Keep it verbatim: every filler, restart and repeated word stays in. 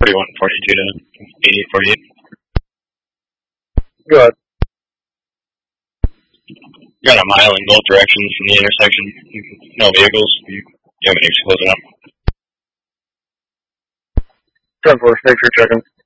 forty-one forty-two to eighty-eight forty-eight. Go ahead. Got a mile in both directions from the intersection. No vehicles. You, you have any closing up? ten four, thanks for checking.